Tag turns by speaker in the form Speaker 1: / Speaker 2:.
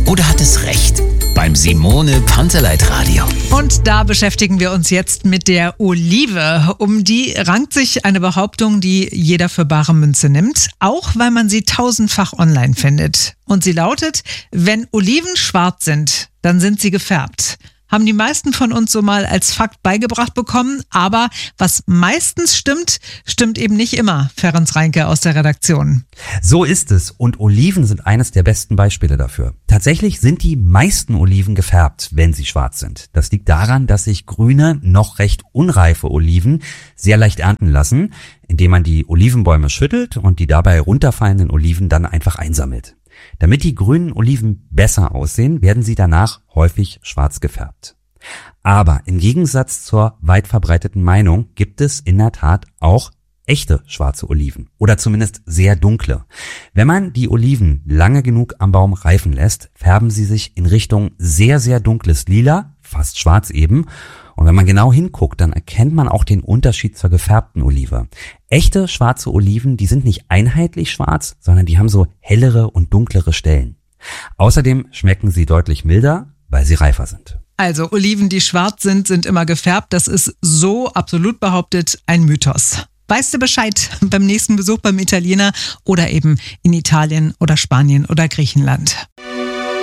Speaker 1: oder hat es recht? Beim Simone Panteleit Radio.
Speaker 2: Und da beschäftigen wir uns jetzt mit der Olive. Um die rankt sich eine Behauptung, die jeder für bare Münze nimmt, auch weil man sie tausendfach online findet. Und sie lautet: Wenn Oliven schwarz sind, dann sind sie gefärbt. Haben die meisten von uns so mal als Fakt beigebracht bekommen. Aber was meistens stimmt, stimmt eben nicht immer. Ferenc Reinke aus der Redaktion.
Speaker 3: So ist es. Und Oliven sind eines der besten Beispiele dafür. Tatsächlich sind die meisten Oliven gefärbt, wenn sie schwarz sind. Das liegt daran, dass sich grüne, noch recht unreife Oliven sehr leicht ernten lassen, indem man die Olivenbäume schüttelt und die dabei runterfallenden Oliven dann einfach einsammelt. Damit die grünen Oliven besser aussehen, werden sie danach häufig schwarz gefärbt. Aber im Gegensatz zur weit verbreiteten Meinung gibt es in der Tat auch echte schwarze Oliven oder zumindest sehr dunkle. Wenn man die Oliven lange genug am Baum reifen lässt, färben sie sich in Richtung sehr, sehr dunkles Lila, fast schwarz eben. Und wenn man genau hinguckt, dann erkennt man auch den Unterschied zur gefärbten Olive. Echte schwarze Oliven, die sind nicht einheitlich schwarz, sondern die haben so hellere und dunklere Stellen. Außerdem schmecken sie deutlich milder, weil sie reifer sind.
Speaker 2: Also Oliven, die schwarz sind, sind immer gefärbt. Das ist so absolut behauptet ein Mythos. Weißt du Bescheid beim nächsten Besuch beim Italiener oder eben in Italien oder Spanien oder Griechenland?